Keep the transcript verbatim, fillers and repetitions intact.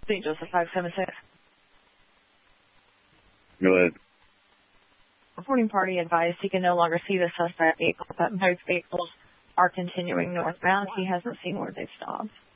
Saint Joseph five seven six. Go ahead. Reporting party advised he can no longer see the suspect vehicle, but both vehicles are continuing northbound. He hasn't seen where they've stopped.